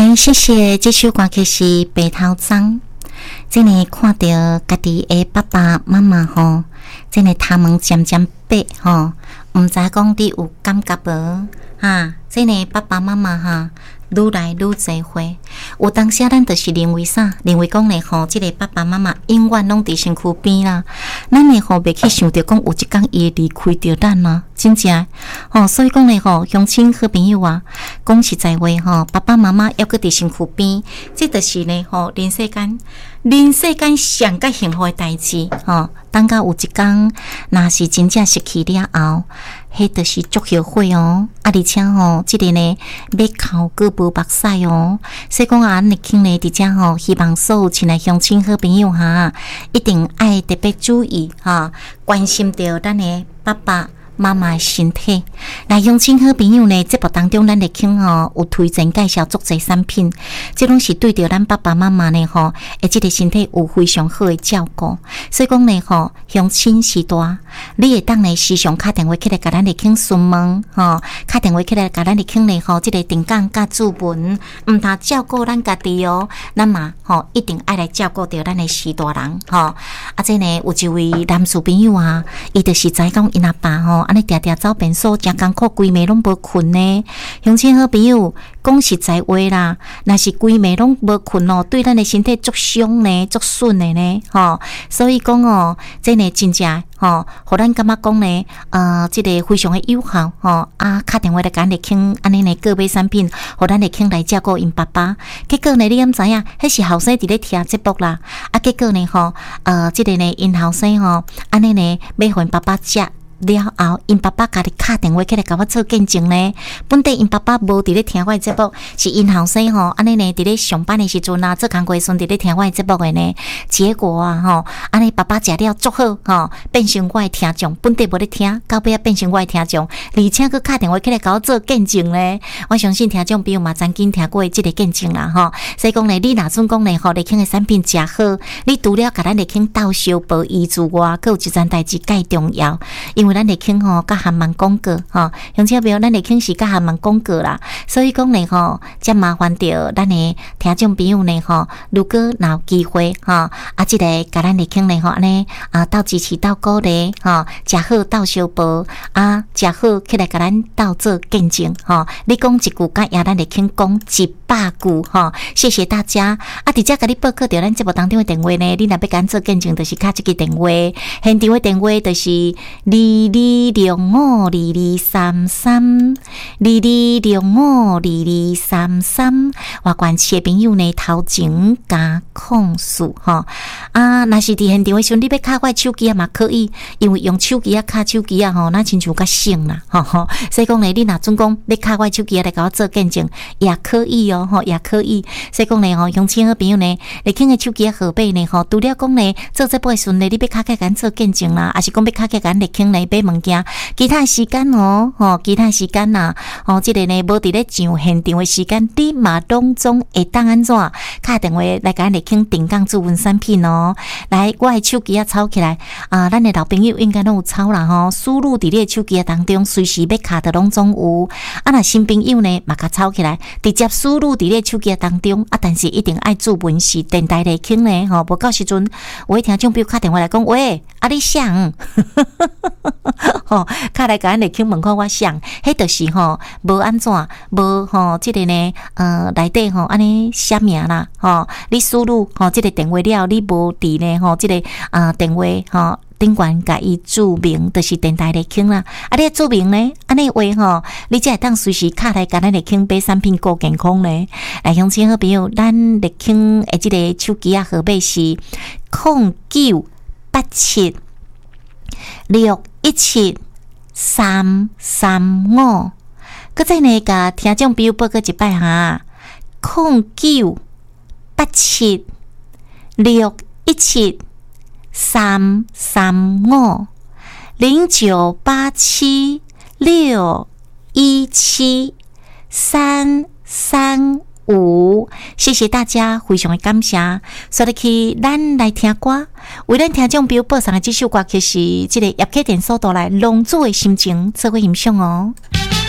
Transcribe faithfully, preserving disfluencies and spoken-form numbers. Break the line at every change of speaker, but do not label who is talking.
来，谢谢。这首歌曲是《白头鬃》。真诶，看到家己诶爸爸妈妈吼，真诶头毛渐渐白吼，毋知讲你有感觉无？哈，真诶爸爸妈妈哈，愈来愈侪伙。有当时咱就是认为啥？认为讲咧吼，即、這个爸爸妈妈永远拢伫身躯边啦。咱咧吼袂去想着讲有一天伊会离开着咱啦，真正吼。所以讲咧吼，乡亲好朋友啊，讲实在话吼，爸爸妈妈要搁伫身躯边，这就是咧吼，人世间。人世间上较幸福的代志，吼，等到有一天，若是真正失去了后，迄就是足后悔哦。啊，而且吼，即、這个呢，要哭个无目屎哦。所以讲啊，咱的亲呢，伫遮吼，希望所有亲爱乡亲好朋友哈，一定爱特别注意哈，关心着咱的爸爸妈妈的身体。来，乡亲好朋友呢，节目当中咱会听吼有推荐介绍足侪产品，这拢是对着咱爸爸妈妈呢吼，诶，即个身体有非常好的照顾。所以讲呢吼，乡亲时代，你会当呢时常打电话起来，甲咱来听询问吼，打电话起来，甲咱来听呢吼，即个定岗甲注文，毋通照顾咱家己哦，咱嘛吼一定爱来照顾着咱的时大人吼。啊，这呢有一位男士朋友啊，伊就是知讲因阿爸吼。安尼定定走便所，真艰苦，规暝拢无困呢。乡亲好朋友，讲实在话啦，若是规暝拢无困哦，对咱的身体足伤呢，足损的呢，吼。所以讲哦，这呢真正吼，互咱感觉讲呢，呃，这个非常的有效吼。啊，打电话来甲咱来倾，安尼呢个别产品，互咱来倾来照顾因爸爸。结果呢，你敢知影？迄是后生伫咧听节目啦。啊，结果呢，吼，呃，这个呢，因后生吼，安尼呢，要互因爸爸食。了后，因爸爸家己打电话起来甲我做见证呢。本地因爸爸无伫咧听我的节目，是因后生吼，安尼呢伫咧上班的时阵啊，做工课时阵伫咧听我的节目的呢。结果啊吼，安尼爸爸食了足好吼，变成我的听众。本地无咧听，到尾啊变成我的听众，而且佫打电话起来甲我做见证呢。我相信听众朋友嘛，曾经听过即个见证啦吼。所以讲呢，你若准讲呢吼，立庆的产品诚好，你除了甲咱立庆斗相报医治外，佫有一件代志介重要，因为咱立庆吼，甲韩文广告吼，乡亲朋友，咱立庆是甲韩文广告啦，所以讲呢吼，则麻烦着咱的听众朋友呢吼，如果若有机会吼，啊，即个甲咱立庆呢吼，安尼啊，斗支持斗鼓励吼，食好斗相报啊，食好起来甲咱斗做见证吼，你讲一句，甲也咱立庆讲一百句吼，谢谢大家啊！伫遮甲你报告着咱节目当中的电话呢，你若要甲咱做见证，就是敲这个电话，现场的电话就是二二六五二二三三，二二六五二二三三。外关市的朋友呢，头前加控诉吼啊！若是伫现场的时阵，你要敲我手机啊嘛可以，因为用手机啊敲手机啊吼，那亲像较省啦吼吼。所以讲呢，你若准讲要敲我手机啊来甲我做见证，也可以哦吼，也可以。所以讲呢吼，乡亲好朋友呢，你听个手机啊号码呢吼，除了讲呢做这部顺利，你要敲起咱做见证啦，还是讲要敲起咱来听来买物件，其他时间哦吼，其他时间呐，哦，即、這個呢无伫咧上现场的时间，你嘛当中会当安怎？敲电话来甲咱来听定岗主文产品哦。来，我的手机啊抄起来啊，咱的老朋友应该拢有抄啦吼，输入伫你的手机当中，随时要敲的拢总有。啊，若新朋友呢，嘛甲抄起来，直接输入伫你手机当中啊，但是一定爱注文是电台来听呢吼，无到时阵有诶听众朋友敲电话来讲，喂，啊你想，吼，敲来甲咱来听问看我想，迄就是吼无安怎，无吼即个呢，呃内底吼安尼写名啦，吼，你输入吼即个电话了，你无伫呢吼即个啊、呃、电话吼。顶悬甲伊注明，就是电台来听啦。啊，你注明呢？安尼话吼，你才会当随时敲来甲咱来听买产品够健康呢。来，乡亲好朋友，咱来听诶，即个手机啊号码是零九八七六一七三三五。搁再呢，甲听众朋友报告一摆哈，零九八七六一七。三三五零九八七六一七三三五，谢谢大家，非常的感谢。所以去咱来听歌，为咱听众朋友播送的这首歌曲是这个叶启田所带来《浪子的心情》，做伙欣赏哦。